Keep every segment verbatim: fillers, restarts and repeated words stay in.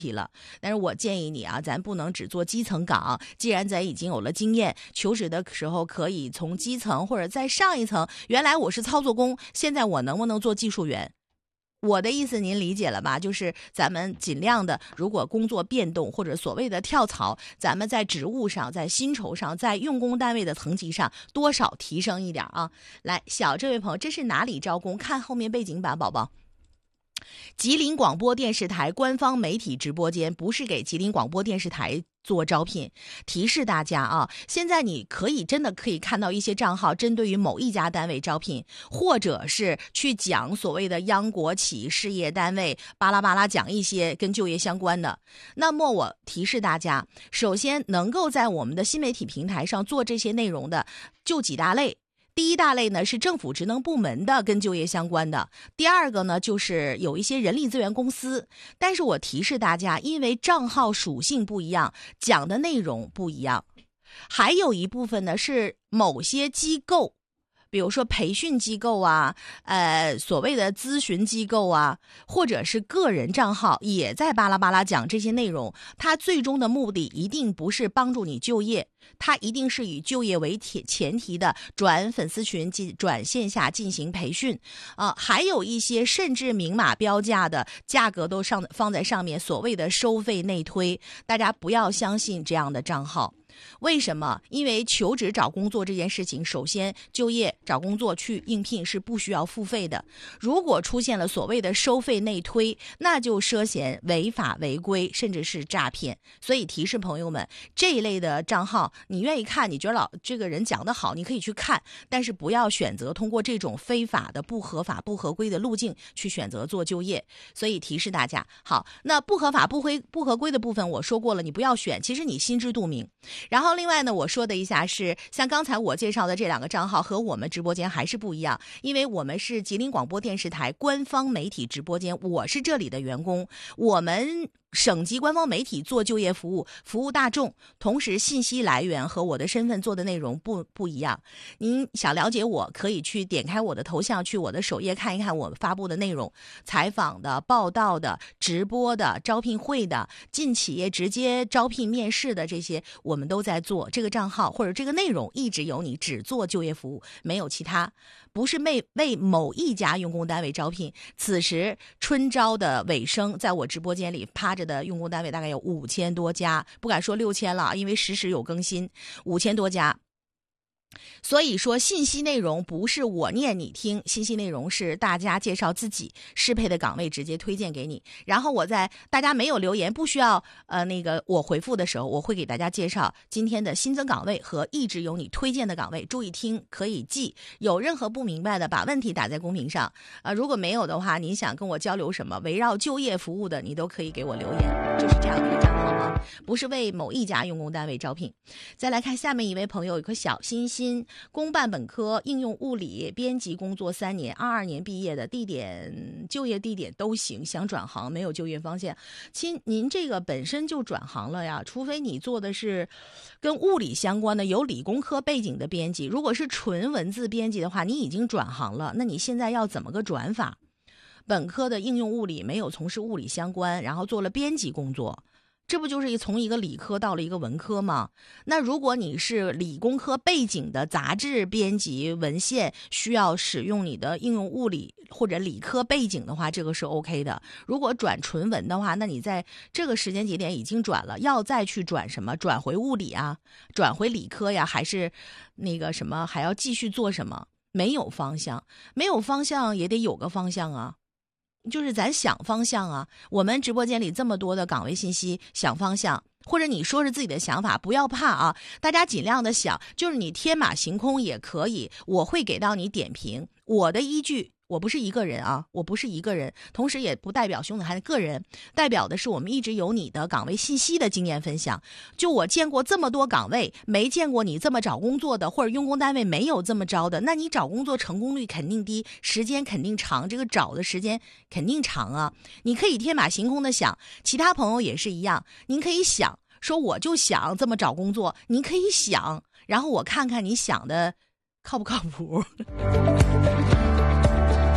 题了。但是我建议你啊，咱不能只做基层岗，既然咱已经有了经验，求职的时候可以从基层或者再上一层，原来我是操作工，现在我能不能做技术员？我的意思您理解了吧？就是咱们尽量的，如果工作变动或者所谓的跳槽，咱们在职务上、在薪酬上、在用工单位的层级上多少提升一点啊。来，小这位朋友，这是哪里招工？看后面背景板，宝宝。吉林广播电视台官方媒体直播间，不是给吉林广播电视台做招聘。提示大家啊，现在你可以真的可以看到一些账号针对于某一家单位招聘，或者是去讲所谓的央国企事业单位巴拉巴拉讲一些跟就业相关的。那么我提示大家，首先能够在我们的新媒体平台上做这些内容的就几大类。第一大类呢是政府职能部门的跟就业相关的，第二个呢就是有一些人力资源公司。但是我提示大家，因为账号属性不一样，讲的内容不一样。还有一部分呢是某些机构，比如说培训机构啊，呃，所谓的咨询机构啊，或者是个人账号，也在巴拉巴拉讲这些内容。它最终的目的一定不是帮助你就业，它一定是以就业为前提的转粉丝群、转线下进行培训啊、呃。还有一些甚至明码标价的价格都上放在上面，所谓的收费内推，大家不要相信这样的账号。为什么？因为求职找工作这件事情，首先就业找工作去应聘是不需要付费的。如果出现了所谓的收费内推，那就涉嫌违法违规，甚至是诈骗。所以提示朋友们，这一类的账号你愿意看，你觉得老这个人讲得好，你可以去看，但是不要选择通过这种非法的、不合法、不合规的路径去选择做就业。所以提示大家，好，那不合法、不规、不合规的部分我说过了，你不要选，其实你心知肚明。然后另外呢，我说的一下是，像刚才我介绍的这两个账号和我们直播间还是不一样，因为我们是吉林广播电视台官方媒体直播间，我是这里的员工，我们省级官方媒体做就业服务，服务大众，同时信息来源和我的身份做的内容不不一样。您想了解我，可以去点开我的头像，去我的首页看一看我发布的内容，采访的、报道的、直播的、招聘会的、进企业直接招聘面试的，这些我们都在做。这个账号或者这个内容一直有你，只做就业服务，没有其他，不是为为某一家用工单位招聘。此时春招的尾声，在我直播间里趴着的用工单位大概有五千多家，不敢说六千了，因为实时有更新，五千多家。所以说信息内容不是我念你听，信息内容是大家介绍自己适配的岗位直接推荐给你，然后我在大家没有留言不需要呃那个我回复的时候，我会给大家介绍今天的新增岗位和一直有你推荐的岗位，注意听，可以记，有任何不明白的把问题打在公屏上呃，如果没有的话，您想跟我交流什么围绕就业服务的，你都可以给我留言，就是这样的一个账号啊，不是为某一家用工单位招聘。再来看下面一位朋友，有个小心心，公办本科应用物理编辑工作三年，二二年毕业的，地点就业地点都行，想转行没有就业方向。亲，您这个本身就转行了呀，除非你做的是跟物理相关的有理工科背景的编辑，如果是纯文字编辑的话，你已经转行了，那你现在要怎么个转法？本科的应用物理没有从事物理相关，然后做了编辑工作，这不就是从一个理科到了一个文科吗？那如果你是理工科背景的杂志编辑文献，需要使用你的应用物理或者理科背景的话，这个是 OK 的。如果转纯文的话，那你在这个时间节点已经转了，要再去转什么？转回物理啊，转回理科呀，还是那个什么，还要继续做什么？没有方向，没有方向也得有个方向啊。就是咱想方向啊，我们直播间里这么多的岗位信息，想方向，或者你说是自己的想法，不要怕啊，大家尽量的想，就是你天马行空也可以，我会给到你点评，我的依据。我不是一个人啊，我不是一个人，同时也不代表熊子涵的个人，代表的是我们一直有你的岗位信息的经验分享。就我见过这么多岗位，没见过你这么找工作的，或者用工单位没有这么招的，那你找工作成功率肯定低，时间肯定长，这个找的时间肯定长啊。你可以天马行空的想，其他朋友也是一样，您可以想说我就想这么找工作，您可以想，然后我看看你想的靠不靠谱。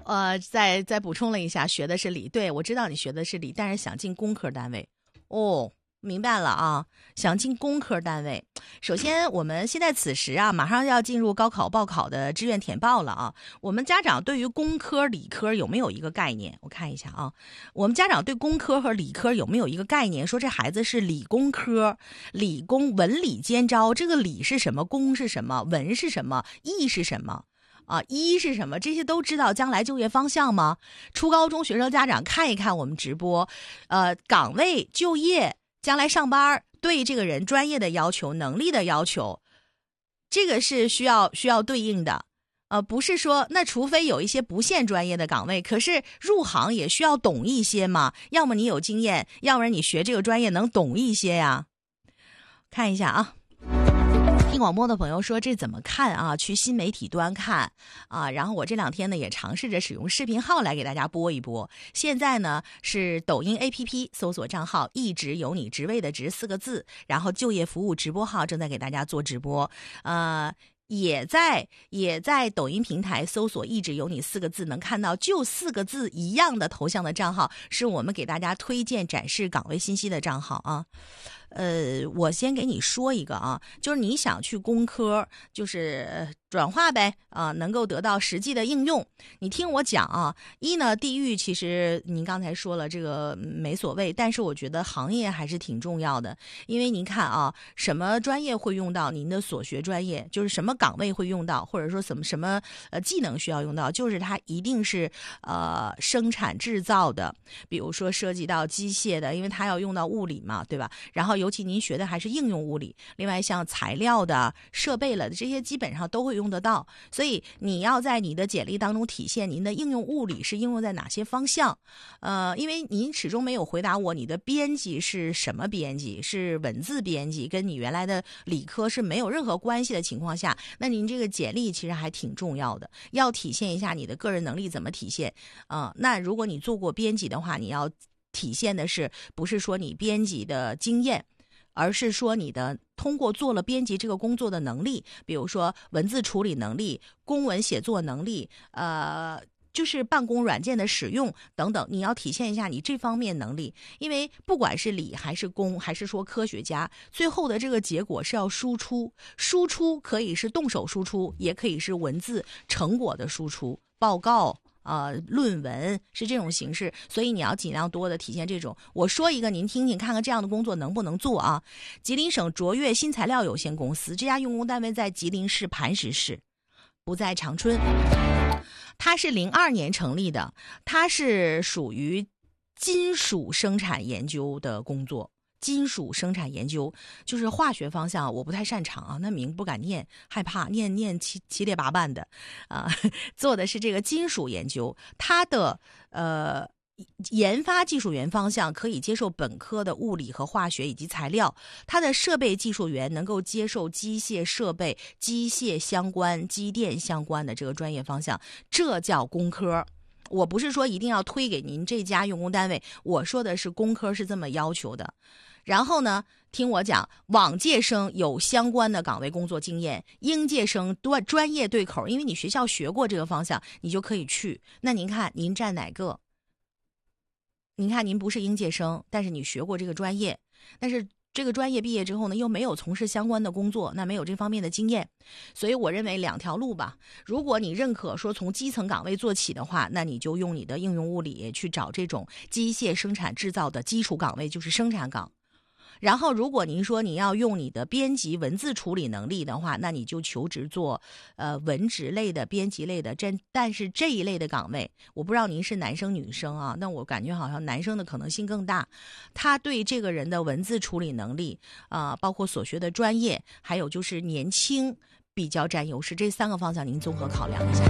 呃，再再补充了一下，学的是理，对，我知道你学的是理，但是想进工科单位，哦。明白了啊，想进工科单位。首先，我们现在此时啊，马上要进入高考报考的志愿填报了啊。我们家长对于工科、理科有没有一个概念？我看一下啊，我们家长对工科和理科有没有一个概念？说这孩子是理工科，理工文理兼招。这个理是什么？工是什么？文是什么？艺是什么？啊，一是什么？这些都知道将来就业方向吗？初高中学生家长看一看我们直播，呃，岗位就业。将来上班对这个人专业的要求、能力的要求，这个是需要需要对应的，呃，不是说那除非有一些不限专业的岗位，可是入行也需要懂一些嘛，要么你有经验，要不然你学这个专业能懂一些呀。看一下啊。听广播的朋友说这怎么看啊？去新媒体端看啊。然后我这两天呢也尝试着使用视频号来给大家播一播。现在呢是抖音 A P P 搜索账号一直有你职位的职四个字，然后就业服务直播号正在给大家做直播，呃。也在也在抖音平台搜索一直有你四个字，能看到就四个字一样的头像的账号，是我们给大家推荐展示岗位信息的账号啊。呃，我先给你说一个啊，就是你想去工科，就是转化呗啊，能够得到实际的应用。你听我讲啊，一呢，地域其实您刚才说了这个没所谓，但是我觉得行业还是挺重要的，因为您看啊，什么专业会用到您的所学专业，就是什么岗位会用到，或者说什么什么呃技能需要用到，就是它一定是呃生产制造的，比如说涉及到机械的，因为它要用到物理嘛，对吧？然后尤其您学的还是应用物理，另外像材料的、设备了的这些基本上都会用得到，所以你要在你的简历当中体现您的应用物理是应用在哪些方向。呃，因为您始终没有回答我你的编辑是什么编辑，是文字编辑，跟你原来的理科是没有任何关系的情况下，那您这个简历其实还挺重要的，要体现一下你的个人能力怎么体现。呃，那如果你做过编辑的话，你要体现的是不是说你编辑的经验，而是说你的通过做了编辑这个工作的能力，比如说文字处理能力、公文写作能力，呃，就是办公软件的使用等等，你要体现一下你这方面能力。因为不管是理还是工，还是说科学家，最后的这个结果是要输出，输出可以是动手输出，也可以是文字成果的输出，报告。呃，论文是这种形式，所以你要尽量多的体现这种。我说一个您听听看看，这样的工作能不能做啊？吉林省卓越新材料有限公司，这家用工单位在吉林市磐石市，不在长春。它是零二年成立的，它是属于金属生产研究的工作。金属生产研究就是化学方向，我不太擅长啊，那名不敢念，害怕念念七七列八瓣的啊。做的是这个金属研究，它的呃研发技术员方向可以接受本科的物理和化学以及材料，它的设备技术员能够接受机械设备、机械相关、机电相关的这个专业方向，这叫工科。我不是说一定要推给您这家用工单位，我说的是工科是这么要求的。然后呢，听我讲，往届生有相关的岗位工作经验，应届生多专业对口，因为你学校学过这个方向，你就可以去。那您看您占哪个？您看您不是应届生，但是你学过这个专业，但是这个专业毕业之后呢，又没有从事相关的工作，那没有这方面的经验，所以我认为两条路吧。如果你认可说从基层岗位做起的话，那你就用你的应用物理去找这种机械生产制造的基础岗位，就是生产岗。然后如果您说你要用你的编辑文字处理能力的话，那你就求职做呃文职类的、编辑类的。真但是这一类的岗位，我不知道您是男生女生啊，那我感觉好像男生的可能性更大。他对这个人的文字处理能力啊、呃，包括所学的专业，还有就是年轻比较占优势，这三个方向您综合考量一下。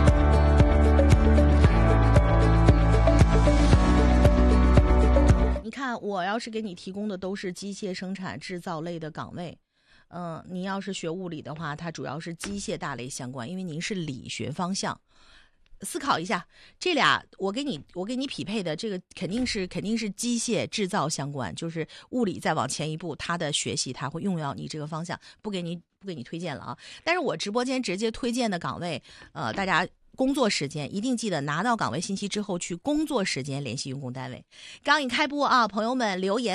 你看，我要是给你提供的都是机械生产制造类的岗位，嗯、呃，您要是学物理的话，它主要是机械大类相关，因为您是理学方向。思考一下，这俩我给你我给你匹配的这个肯定是肯定是机械制造相关，就是物理再往前一步，它的学习它会用到你这个方向，不给你不给你推荐了啊。但是我直播间直接推荐的岗位，呃，大家工作时间，一定记得拿到岗位信息之后去工作时间联系用工单位。刚一开播啊，朋友们留言